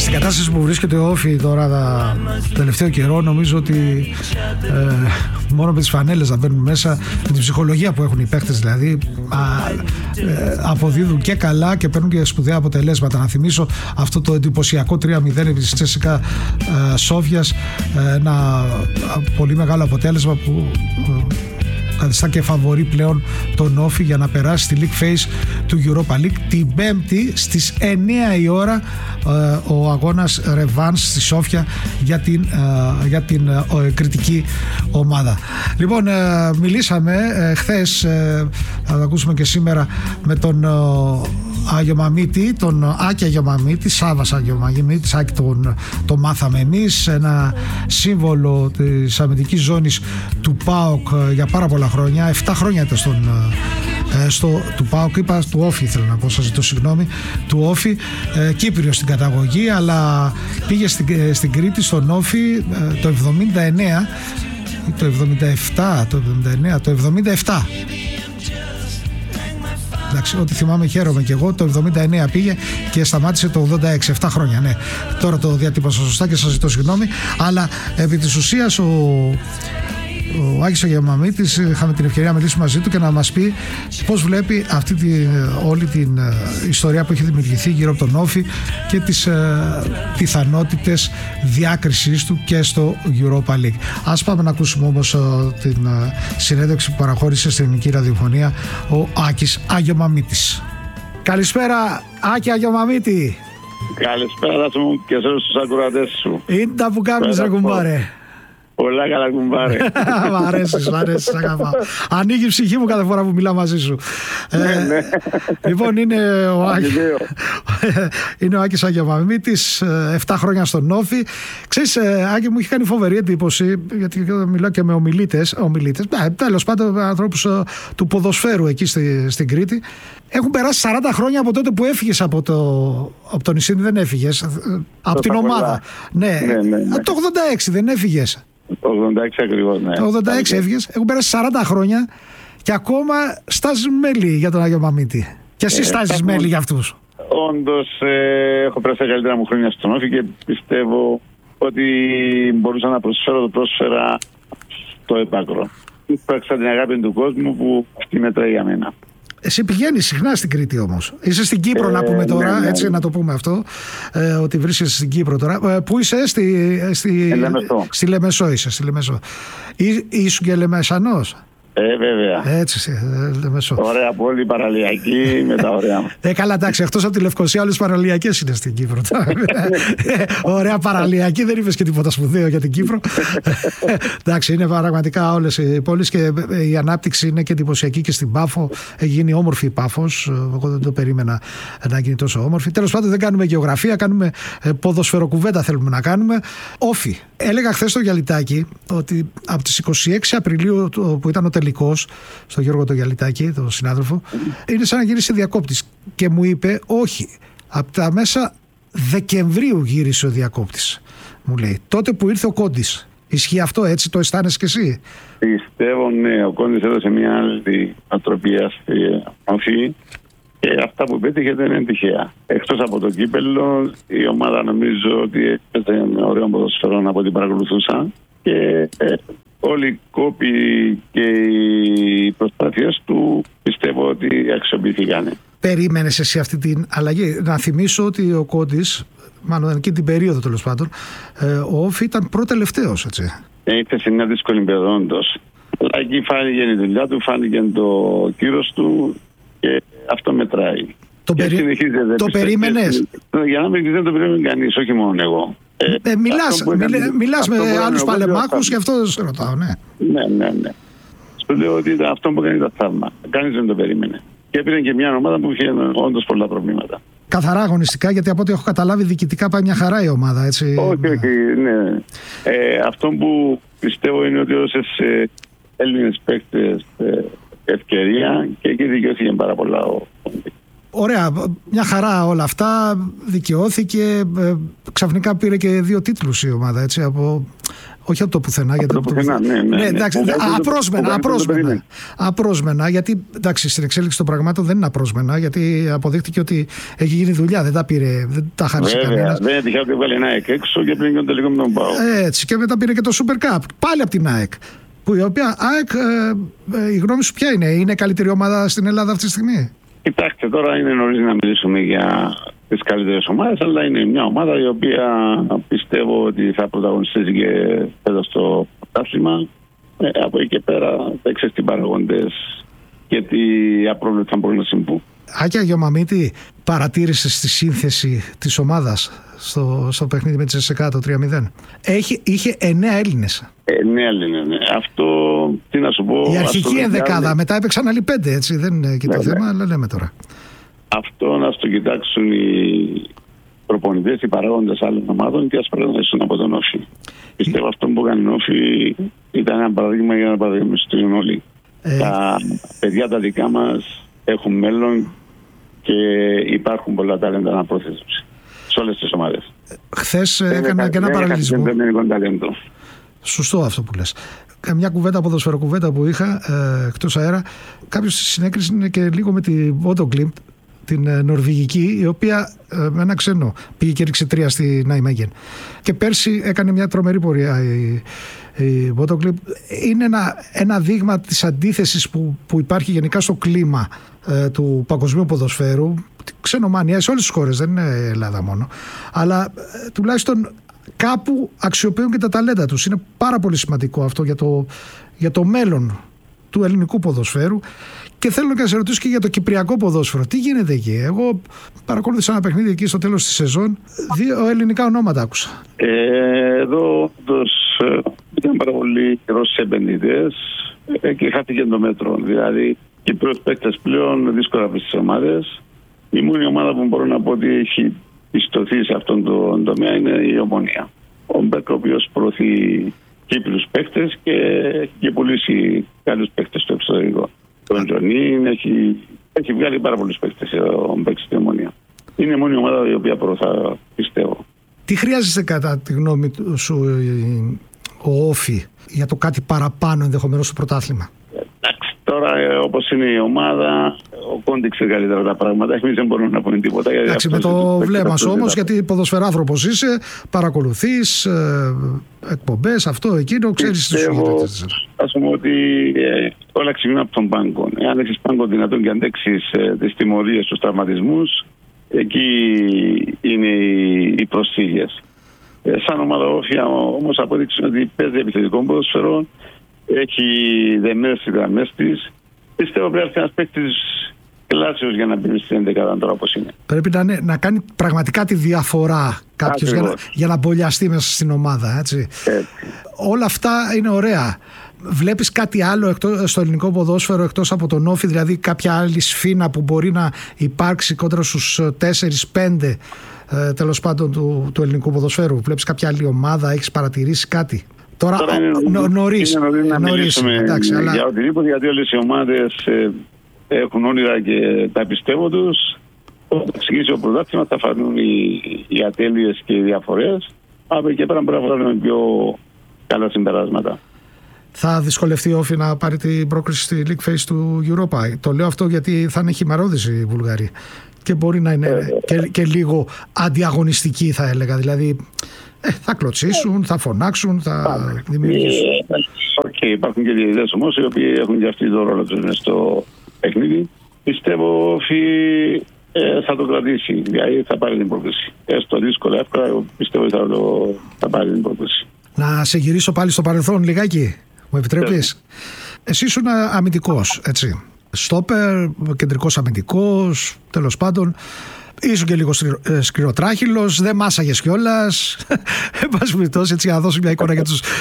Στην κατάσταση που βρίσκεται ο Όφη τώρα το τελευταίο καιρό, νομίζω ότι μόνο με τις φανέλες να μπαίνουν μέσα, με την ψυχολογία που έχουν οι παίχτες δηλαδή, αποδίδουν και καλά και παίρνουν και σπουδαία αποτελέσματα. Να θυμίσω αυτό το εντυπωσιακό 3-0 της Τσέσικα Σόφιας, ένα πολύ μεγάλο αποτέλεσμα που καθιστά και φαβορί πλέον τον Όφη για να περάσει στη League Phase του Europa League. Την Πέμπτη στις 9 η ώρα ο αγώνας Ρεβάνς στη Σόφια για την κριτική ομάδα. Λοιπόν, μιλήσαμε χθες, θα το ακούσουμε και σήμερα, με τον Αγιομαμίτη, τον Άκη Αγιομαμίτη, Σάββας Αγιομαμίτη. Άκη το μάθαμε εμείς, ένα σύμβολο της αμυντικής ζώνης του ΠΑΟΚ για πάρα πολλά χρόνια. 7 χρόνια ήταν του ΠΑΟΚ, είπα του Όφη, θέλω να πω, σας ζητώ συγγνώμη, του Όφη, Κύπριος στην καταγωγή, αλλά πήγε στην Κρήτη, στον Όφη το 79 ή το 77, το 79, το 77. Εντάξει, ό,τι θυμάμαι χαίρομαι και εγώ. Το 79 πήγε και σταμάτησε το 86, 7 χρόνια, ναι. Τώρα το διατύπωσα σωστά και σας ζητώ συγγνώμη. Αλλά επί της ουσίας ο Άκης Αγιομαμίτης, είχαμε την ευκαιρία να μιλήσουμε μαζί του και να μας πει πώς βλέπει όλη την ιστορία που έχει δημιουργηθεί γύρω από τον Όφη και τις πιθανότητες διάκρισης του και στο Europa League. Ας πάμε να ακούσουμε όμως την συνέντευξη που παραχώρησε στην ελληνική ραδιοφωνία ο Άκης Αγιομαμίτης. Καλησπέρα Άκη Αγιομαμίτη. Καλησπέρα σου και σε όλους τους ακροατές σου. Είναι τα που κάνεις ρε κουμπάρε. Πολλά καλά κουμπάρε. Μ' αρέσεις, αγαπάω. Ανοίγει η ψυχή μου κάθε φορά που μιλάω μαζί σου. Λοιπόν, είναι ο Άκης Αγιομαμίτης, 7 χρόνια στον Όφη. Ξέρεις, Άκη, μου έχει κάνει φοβερή εντύπωση, γιατί μιλάω και με ομιλήτες, τέλος πάντων ανθρώπους του ποδοσφαίρου εκεί στην Κρήτη. Έχουν περάσει 40 χρόνια από τότε που έφυγες από το νησί, δεν έφυγες, από την ομάδα. Ναι. Το 86 δεν έφυγες. Το 86 ακριβώς, ναι. Το 86 έφυγες, έχουν περάσει 40 χρόνια και ακόμα στάζουν μέλη για τον Αγιομαμίτη. Και εσύ στάζεις μέλη για αυτούς. Όντως, έχω περάσει τα καλύτερα μου χρόνια στον Όφη και πιστεύω ότι μπορούσα να προσφέρω το πρόσφαιρα στο έπακρο. Υπάρξα την αγάπη του κόσμου που αυτή μετράει για μένα. Εσύ πηγαίνεις συχνά στην Κρήτη όμως. Είσαι στην Κύπρο να πούμε τώρα, ναι. Έτσι να το πούμε αυτό, ότι βρίσκεσαι στην Κύπρο τώρα. Πού είσαι, στη Λεμεσό είσαι, στη Λεμεσό. Ήσουν και Λεμεσανός. Βέβαια. Έτσι, Λεμεσό. Ωραία πόλη, παραλιακή, με τα ωραία μου. Καλά, εντάξει, εκτός από τη Λευκοσία, όλες οι παραλιακές είναι στην Κύπρο. Ωραία παραλιακή, δεν είπες και τίποτα σπουδαίο για την Κύπρο. Εντάξει, είναι πραγματικά όλες οι πόλεις και η ανάπτυξη είναι και εντυπωσιακή και στην Πάφο. Έχει γίνει όμορφη η Πάφος. Εγώ δεν το περίμενα να γίνει τόσο όμορφη. Τέλος πάντων, δεν κάνουμε γεωγραφία, κάνουμε ποδοσφαιροκουβέντα θέλουμε να κάνουμε. Όφη. Έλεγα χθες στο Γιαλιτάκι ότι από τις 26 Απριλίου που ήταν ο τελικός, στον Γιώργο το Γιαλιτάκι, τον συνάδελφο, είναι σαν να γύρισε διακόπτης. Και μου είπε, όχι, από τα μέσα Δεκεμβρίου γύρισε ο διακόπτης, μου λέει. Τότε που ήρθε ο Κόντης. Ισχύει αυτό, έτσι το αισθάνεσαι και εσύ? Πιστεύω, ναι. Ο Κόντης έδωσε μια άλλη ατροπία στη Όφη και αυτά που πέτυχε δεν είναι τυχαία. Εκτός από το κύπελλο, η ομάδα νομίζω ότι έπαιζε με ωραίο ποδοσφαιρό από ό,τι παρακολουθούσα και όλοι οι κόποι και οι προσπάθειες του πιστεύω ότι αξιοποιήθηκαν. Περίμενες εσύ αυτή την αλλαγή? Να θυμίσω ότι ο Κόντης, μάλλον εκεί την περίοδο τέλος πάντων, ο Όφη ήταν προτελευταίος, έτσι. Ήρθε σε μια δύσκολη περίοδο όντως. Αλλά εκεί φάνηκε η δουλειά του, φάνηκε το κύρος του και αυτό μετράει. Το περίμενες? Για να μην δεν το περίμενε κανείς, όχι μόνο εγώ. Μιλάς με άλλους παλεμάχους, γι' αυτό σε ρωτάω, ναι. Ναι. Σου λέω ότι ήταν αυτό που έκανε τα θαύμα. Κανείς δεν το περίμενε. Και έπαιρνε και μια ομάδα που είχε όντως πολλά προβλήματα. Καθαρά αγωνιστικά, γιατί από ό,τι έχω καταλάβει διοικητικά πάει μια χαρά η ομάδα, έτσι. Όχι, ναι. Αυτό που πιστεύω είναι ότι όσες Έλληνες παίκτες ευκαιρία και εκεί δικαιώθηκε πάρα πολλά ο Κόντης. Ωραία, μια χαρά όλα αυτά, δικαιώθηκε, ξαφνικά πήρε και 2 τίτλους η ομάδα, έτσι, από Όχι από το πουθενά. Από το πουθενά, ναι. Εντάξει, απρόσμενα, γιατί εντάξει, στην εξέλιξη των πραγμάτων δεν είναι απρόσμενα, γιατί αποδείχτηκε ότι έχει γίνει δουλειά, δεν τα χάρισε κανένας. Δεν έτυχε ότι έβγαλε ένα ΑΕΚ έξω και πριν και το λίγο με τον ΠΑΟΚ. Έτσι, και μετά πήρε και το Super Cup, πάλι από την ΑΕΚ. Η οποία ΑΕΚ, η γνώμη σου ποια είναι καλύτερη ομάδα στην Ελλάδα αυτή τη στιγμή? Κοιτάξτε, τώρα είναι νωρίς να μιλήσουμε για τις καλύτερες ομάδες, αλλά είναι μια ομάδα η οποία πιστεύω ότι θα πρωταγωνιστήσει και φέτος στο πρωτάθλημα. Από εκεί και πέρα θα ξέρεις τι παραγόντες και τι απρόβλεπτα θα μπορούν να συμβούν. Άκη Αγιομαμίτη, παρατήρησες τη σύνθεση της ομάδας στο παιχνίδι με τη ΣΣΚΑ το 3-0? Είχε 9 Έλληνες. 9 Έλληνες, ναι. Αυτό, τι να σου πω. Η αρχική ενδεκάδα, μετά έπαιξαν άλλοι 5, έτσι. Δεν είναι και το θέμα, αλλά λέμε τώρα. Αυτό να στο κοιτάξουν οι προπονητές, οι παράγοντες άλλων ομάδων και ας παραδείσουν από τον Όφη. Πιστεύω αυτό που έκανε ο Όφη ήταν ένα παραδείγμα για να παραδείγματιστούν όλοι. Τα παιδιά τα δικά μας έχουν μέλλον και υπάρχουν πολλά ταλέντα να προωθήσουν σε όλες τις ομάδες. Χθες έκανα και ένα παραλληλισμό. Σωστό αυτό που λες. Μια ποδοσφαιροκουβέντα που είχα εκτός αέρα, κάποιος συνέκρισε και λίγο με τη Bodo Glimt, την νορβηγική, η οποία με ένα ξένο πήγε και έριξε 3 στη Νάιμεγεν. Και πέρσι έκανε μια τρομερή πορεία η Bodo Glimt. Είναι ένα δείγμα της αντίθεσης που υπάρχει γενικά στο κλίμα του παγκοσμίου ποδοσφαίρου. Ξενομανία σε όλες τις χώρες, δεν είναι Ελλάδα μόνο. Αλλά τουλάχιστον κάπου αξιοποιούν και τα ταλέντα τους. Είναι πάρα πολύ σημαντικό αυτό για το μέλλον του ελληνικού ποδοσφαίρου. Και θέλω να σε ρωτήσω και για το κυπριακό ποδόσφαιρο. Τι γίνεται εκεί? Εγώ παρακολούθησα ένα παιχνίδι εκεί στο τέλος της σεζόν. 2 ελληνικά ονόματα άκουσα. Εδώ ήταν πάρα πολύ καιρός σε επενδυτές και χάθηκε το μέτρο. Δηλαδή, Κύπρος παίκτες πλέον δύσκολα από τις ομάδες. Η μόνη ομάδα που μπορώ να πω ότι έχει πιστωθεί σε αυτόν τον τομέα είναι η Ομόνοια. Ο Μπέκ, ο οποίος προωθεί Κύπριους παίκτες και έχει πουλήσει καλούς παίκτες στο εξωτερικό. Τον Τζονίν έχει βγάλει πάρα πολλούς παίκτες ο Μπέκ στην Ομόνοια. Είναι η μόνη ομάδα η οποία προωθά, πιστεύω. Τι χρειάζεται κατά τη γνώμη σου ο Όφη για το κάτι παραπάνω ενδεχομένως στο πρωτάθλημα? Τώρα, όπως είναι η ομάδα, ο Κόντι ξέρει καλύτερα τα πράγματα. Εμείς δεν μπορούμε να πούμε τίποτα. Εντάξει, με το βλέμμα σου όμως, γιατί ποδοσφαιράνθρωπος είσαι, παρακολουθείς εκπομπές, αυτό, εκείνο, ξέρεις τι σου γίνεται. Ας πούμε ότι όλα ξεκινούν από τον πάγκο. Εάν έχεις πάγκο δυνατόν και αντέξεις τις τιμωρίες, τους τραυματισμούς, εκεί είναι οι προσφύγες. Σαν ομάδα Όφια όμως απόδειξε ότι παίζει επιθετικό ποδοσφαιρό. Έχει δεμένες τις γραμμές της. Πιστεύω πρέπει να έρθει ένας παίκτης κλάσεως για να μπει στην 11 τώρα όπως είναι. Πρέπει να κάνει πραγματικά τη διαφορά κάποιος για να μπολιαστεί μέσα στην ομάδα. Έτσι. Όλα αυτά είναι ωραία. Βλέπεις κάτι άλλο στο ελληνικό ποδόσφαιρο εκτός από τον Όφη, δηλαδή κάποια άλλη σφήνα που μπορεί να υπάρξει κόντρα στους 4-5 τέλος πάντων του ελληνικού ποδοσφαίρου? Βλέπεις κάποια άλλη ομάδα, έχεις παρατηρήσει κάτι? Τώρα νωρίς να μιλήσουμε για οτιδήποτε, γιατί όλες οι ομάδες έχουν όνειρα και τα πιστεύω τους. Όταν ξεκινήσει ο πρωτάθλημα θα φανούν οι ατέλειες και οι διαφορές. Από εκεί και πέρα πρέπει να φανούν πιο καλά συμπεράσματα. Θα δυσκολευτεί ο Όφη να πάρει την πρόκριση στη League Phase του Europa? Το λέω αυτό γιατί θα είναι χυμαρώδης η Βουλγαρία και μπορεί να είναι και λίγο αντιαγωνιστική, θα έλεγα. Δηλαδή θα κλωτσίσουν, θα φωνάξουν, θα δημιουργήσουν. Υπάρχουν και διαιτητές όμως οι οποίοι έχουν και αυτοί το ρόλο τους στο παιχνίδι. Πιστεύω ότι θα το κρατήσει, δηλαδή θα πάρει την πρόκληση. Έστω δύσκολα, εύκολα, πιστεύω ότι θα πάρει την πρόκληση. Να σε γυρίσω πάλι στο παρελθόν λιγάκι, μου επιτρέπεις? Εσύ ήσουν αμυντικός, έτσι. Στόπερ, κεντρικός αμυντικός, τέλος πάντων. Ήσουν και λίγο σκληροτράχυλος, δεν μάσαγες κιόλας. Εν πάση περιπτώσει, έτσι, για να δώσω μια εικόνα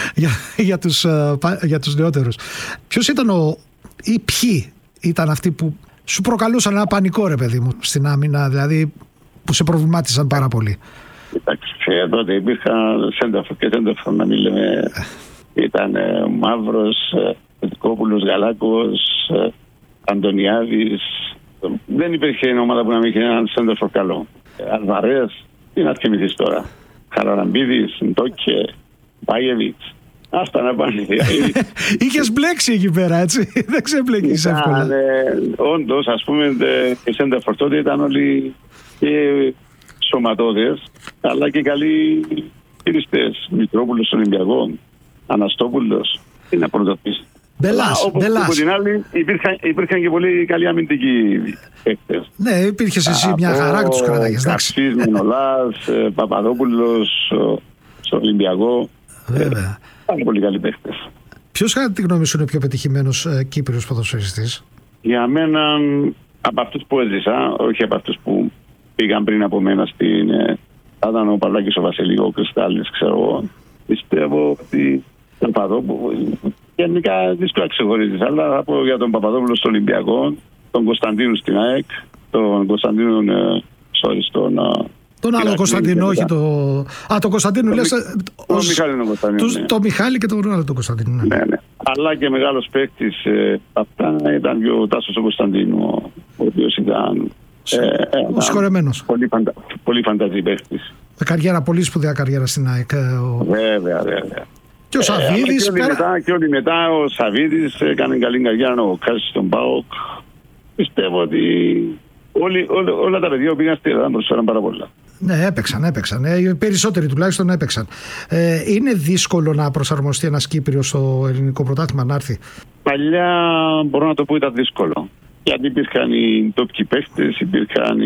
για τους νεότερους. Ποιος ήταν ή ποιοι ήταν αυτοί που σου προκαλούσαν ένα πανικό, ρε παιδί μου, στην άμυνα, δηλαδή που σε προβλημάτισαν πάρα πολύ? Εντάξει, τότε υπήρχαν σένταφορ και σένταφορ, να μην λέμε. Ήταν Μαύρος, Πετικόπουλος, Γαλάκος, Αντωνιάδης. Δεν υπήρχε ομάδα που να μην είχε έναν σένταφορ καλό. Αλβαρές, τι να θυμηθείς τώρα? Χαραραμπίδης, Ντόκε, Μπάγεβιτς. Άστα να πάνε. Είχες μπλέξει εκεί πέρα, έτσι. Δεν ξεμπλέκεις εύκολα. Όντως, ας πούμε, οι Σέντερφορ τότε ήταν όλοι και σωματώδες, αλλά και καλοί χειριστές. Μητρόπουλος στον Ολυμπιακό, Αναστόπουλος, είναι πρωτοπής. Μπελάς. Από την άλλη υπήρχαν και πολύ καλοί αμυντικοί παίκτες. Ναι, υπήρχες εσύ μια χαρά και τους κράταγες. Καψής, Μενολάς, Παπαδόπουλος στον Ολυμπιακό. Βέβαια. Πάρα πολύ καλοί παίκτες. Ποιος κατά τη γνώμη σου είναι ο πιο πετυχημένος Κύπριος ποδοσφαιριστής? Για μένα, από αυτούς που έζησα, όχι από αυτούς που πήγαν πριν από μένα στην... ήταν ο Παυλάκης ο Βασιλείου, ο Κρυστάλλης, ξέρω εγώ. Πιστεύω ότι τον Παπαδόπουλο, γενικά δύσκολα ξεχωρίζεις, αλλά θα πω για τον Παπαδόπουλο στο Ολυμπιακό, τον Κωνσταντίνου στην ΑΕΚ, τον Κωνσταντίνου τον άλλο Κωνσταντίνο, όχι το... τον Κωνσταντίνο λες... Τον Μιχάλη τον Κωνσταντίνο. Το Μιχάλη και τον άλλο τον Κωνσταντίνο. Ναι. Αλλά και μεγάλος παίκτης αυτά ήταν και ο Τάσος ο Κωνσταντίνου, ο οποίος ήταν... συγχωρεμένος. Πολύ φανταζή παίκτης. Με καριέρα, πολύ σπουδαία καριέρα στην ΑΕΚ. Βέβαια. Και ο Σαββίδης. Και όλοι μετά ο Σαββίδης έκανε καλή καριέρα, ο Κάσης στον ΠΑΟΚ. Πιστεύω ότι όλα τα παιδιά που πήγαν στη Ελλάδα προσφέραν πάρα πολλά. Ναι, έπαιξαν. Οι περισσότεροι τουλάχιστον έπαιξαν. Είναι δύσκολο να προσαρμοστεί ένας Κύπριος στο ελληνικό πρωτάθλημα, να έρθει? Παλιά μπορώ να το πω ήταν δύσκολο. Γιατί υπήρχαν οι τοπικοί παίχτες, υπήρχαν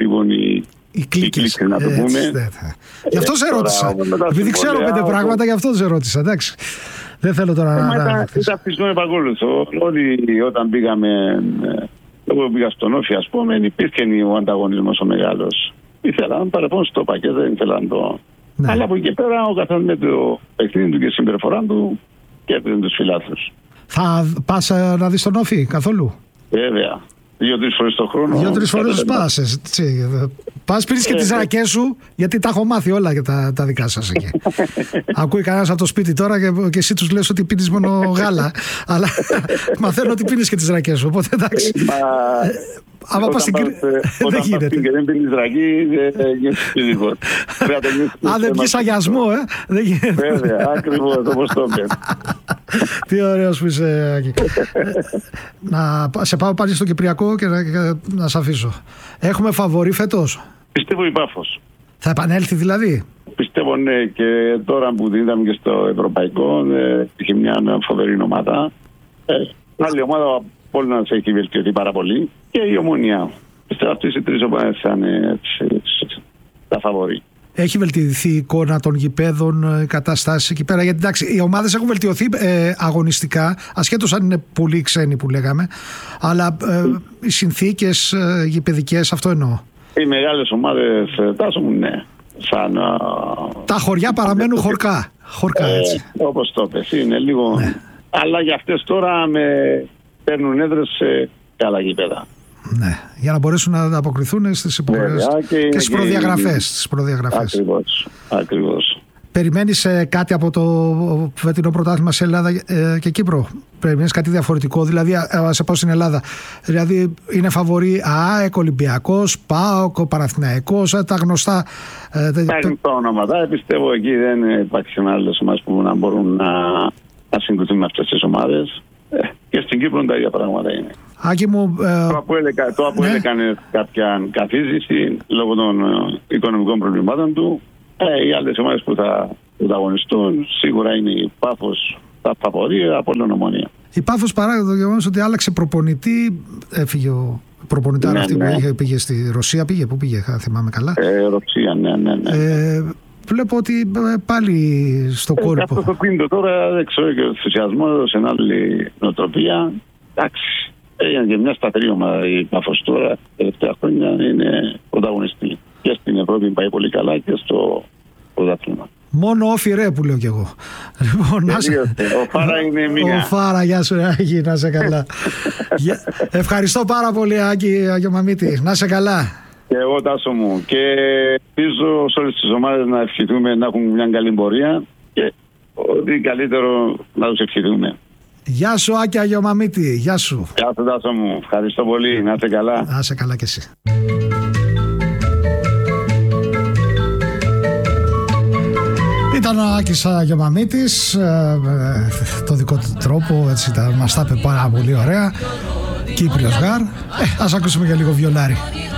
οι κλίκες, να το πούμε. Γι' αυτό σε ρώτησα. Επειδή ξέρω 5 πράγματα, γι' αυτό σε ρώτησα. Εντάξει. Δεν θέλω τώρα να... Ήταν αυτισμένο επακόλουθο. Όλοι όταν πήγαμε... Εγώ πήγα στον Όφη, ας πούμε, υπήρχε ο ανταγωνισμός ο μεγάλος. Ήθελαν παραπάνω στο πακέτο, δεν ήθελαν το... Ναι. Αλλά από εκεί πέρα ο καθένας με το παιχνίδι του και συμπεριφορά του και έπαιρνε τους φιλάθλους. Θα πας να δεις τον Όφη καθόλου? Βέβαια. 2-3 φορές το χρόνο. 2-3 φορές πας. Πας, πίνεις και τις ρακές σου, γιατί τα έχω μάθει όλα για τα δικά σας εκεί. Ακούει κανένας από το σπίτι τώρα και εσύ τους λες ότι πίνεις μόνο γάλα. Αλλά μαθαίνω ότι πίνεις και τις ρακές σου, οπότε εντάξει. Άμα πας στην Κρήτη, δεν γίνεται. Και δεν πίνεις ρακή, δεν γίνεις φυσικός. Αν δεν πεις αγιασμό, δεν γίνεται. Βέβαια, ακριβώς, όπως το πες. Τι ωραίος που είσαι, Άκη. Να σε πάω πάλι στο Κυπριακό και να σε αφήσω. Έχουμε φαβορί φέτος? Πιστεύω η Πάφος. Θα επανέλθει δηλαδή? Πιστεύω ναι, και τώρα που είδαμε και στο Ευρωπαϊκό είχε μια φοβερή ομάδα. Άλλη ομάδα από να σε έχει βελτιωθεί πάρα πολύ και η Ομόνια. Πιστεύω αυτές οι 3 ομάδες θα είναι τα φαβορί. Έχει βελτιωθεί η εικόνα των γηπέδων, οι καταστάσεις εκεί πέρα? Γιατί εντάξει, οι ομάδες έχουν βελτιωθεί αγωνιστικά, ασχέτως αν είναι πολύ ξένοι που λέγαμε, αλλά οι συνθήκες γηπεδικές, αυτό εννοώ. Οι μεγάλες ομάδες, Τάσο μου, ναι. Σαν, τα χωριά παραμένουν χορκά έτσι. Όπως το πες, είναι λίγο... Ναι. Αλλά για αυτές τώρα παίρνουν έδρες σε καλά γήπεδα. Ναι, για να μπορέσουν να αποκριθούν στις υποχρεώσεις και στις προδιαγραφές. Ακριβώς. Περιμένεις κάτι από το φετινό πρωτάθλημα σε Ελλάδα και Κύπρο? Περιμένεις κάτι διαφορετικό? Δηλαδή, σε πάω στην Ελλάδα. Δηλαδή, είναι φαβορί ΑΕΚ, Ολυμπιακός, ΠΑΟΚ, Παναθηναϊκός, τα γνωστά. Υπάρχουν τα ονόματα. Πιστεύω εκεί δεν υπάρχουν άλλες ομάδες που να μπορούν να συγκριθούν με αυτές τις ομάδες. Και στην Κύπρο τα ίδια πράγματα είναι. Άκη μου, το ΑΠΟΕΛ έκανε κάποια καθίζηση λόγω των οικονομικών προβλημάτων του. Οι άλλες ομάδες που θα αγωνιστούν σίγουρα είναι η Πάφος, τα φαβορί, από όλη Ομόνια. Η Πάφος, παρά το γεγονός ότι άλλαξε προπονητή, έφυγε ο προπονητάρα αυτή που πήγε στη Ρωσία. Πού πήγε, θυμάμαι καλά. Ρωσία, ναι. Βλέπω ότι πάλι στο κόλπο. Αυτό το πίντο τώρα, δεν ξέρω, και ο ενθουσιασμός σε άλλη νοοτροπία. Εντάξει. Έγινε και μια σταθερή ομάδα η Πάφος τώρα. Τα τελευταία χρόνια είναι πρωταγωνιστή. Και στην Ευρώπη πάει πολύ καλά και στο πρωτάθλημα. Μόνο Όφι ρε που λέω κι εγώ. Λοιπόν, ο Φάρα είναι μία. Ο Φάρα, γεια σου Άκη, να σε καλά. Ευχαριστώ πάρα πολύ Άκη Αγιομαμίτη. Να σε καλά. Και εγώ, Τάσο μου. Και ελπίζω σε όλες τις ομάδες να ευχηθούμε να έχουν μια καλή πορεία και ό,τι καλύτερο να τους ευχηθούμε. Γεια σου Άκη Αγιομαμίτη. Γεια σου. Γεια σου Τάσο μου. Ευχαριστώ πολύ. Να είσαι καλά. Να είσαι καλά κι εσύ. Ήταν ήταν ο Άκης Αγιομαμίτης, το δικό του τρόπο, έτσι, μας τα είπε πάρα πολύ ωραία. Κύπριος Γαρ. Ας ακούσουμε και λίγο βιολάρι.